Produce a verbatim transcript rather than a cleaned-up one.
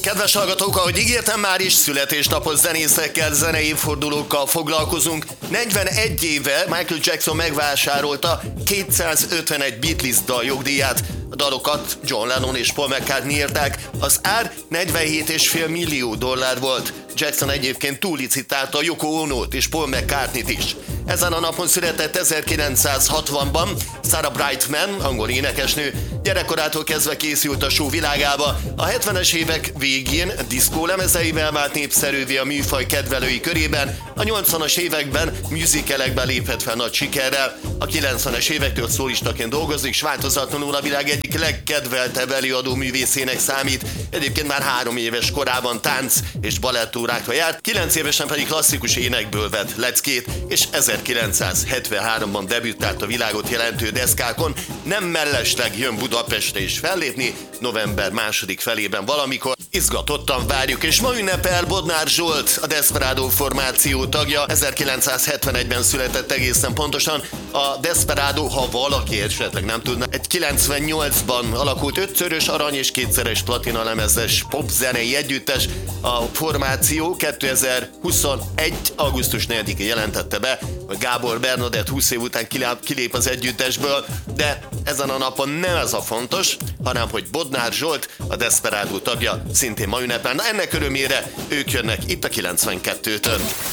Kedves hallgatók, ahogy ígértem, már is születésnapos zenészekkel, zenei fordulókkal foglalkozunk. negyvenegy éve Michael Jackson megvásárolta kétszázötvenegy Beatles dal jogdíját. A dalokat John Lennon és Paul McCartney írták, az ár negyvenhét egész öt millió dollár volt. Jackson egyébként túllicitálta Yoko Onót és Paul McCartneyt is. Ezen a napon született ezerkilencszázhatvanban Sarah Brightman, angol énekesnő. Gyerekkorától kezdve készült a show világába. A hetvenes évek végén diszkó lemezeivel vált népszerűvé a műfaj kedvelői körében, a nyolcvanas években musicalekben lépett fel nagy sikerrel. A kilencvenes évektől szólistaként dolgozik, s változatlanul a világ egyik legkedveltebb előadó művészének számít. Egyébként már három éves korában tánc és balettórákra járt, kilenc évesen pedig klasszikus énekből vett leckét, és ezerkilencszázhetvenháromban debütált a világot jelentő deszkákon. Nem mellesleg jön Budapestre is fellépni, november második felében valamikor. Izgatottan várjuk, és ma ünnepel Bodnár Zsolt, a Desperado formáció tagja. ezerkilencszázhetvenegyben született egészen pontosan. A Desperado, ha valaki esetleg nem tudna, egy kilencvennyolcban alakult ötszörös arany és kétszeres platina lemezes popzenei együttes. A formáció kétezer-huszonegy. augusztus negyedikén jelentette be, hogy Gábor Bernadett húsz év után kilép az együttesből, de ezen a napon nem ez a fontos, hanem hogy Bodnár Zsolt, a Desperado tagja, szintén ma ünnepel. Na, ennek örömére ők jönnek itt a kilencvenkettőtől.